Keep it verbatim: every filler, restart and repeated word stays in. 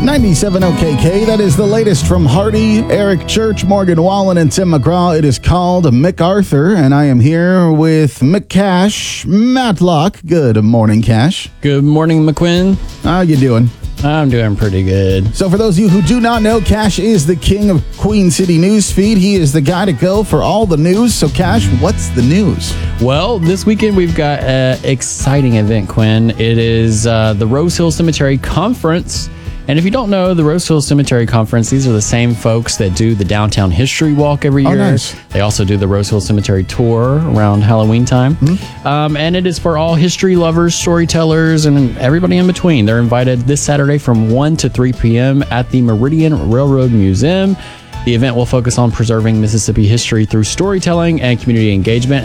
ninety-seven O K K, that is the latest from Hardy, Eric Church, Morgan Wallen, and Tim McGraw. It is called MacArthur, and I am here with McCash Matlock. Good morning, Cash. Good morning, McQuinn. How you doing? I'm doing pretty good. So for those of you who do not know, Cash is the king of Queen City Newsfeed. He is the guy to go for all the news. So Cash, what's the news? Well, this weekend we've got an exciting event, Quinn. It is uh, the Rose Hill Cemetery Conference. And if you don't know, the Rose Hill Cemetery Conference, these are the same folks that do the Downtown History Walk every year. Oh, nice. They also do the Rose Hill Cemetery Tour around Halloween time. Mm-hmm. Um, and it is for all history lovers, storytellers, and everybody in between. They're invited this Saturday from one to three p.m. at the Meridian Railroad Museum. The event will focus on preserving Mississippi history through storytelling and community engagement.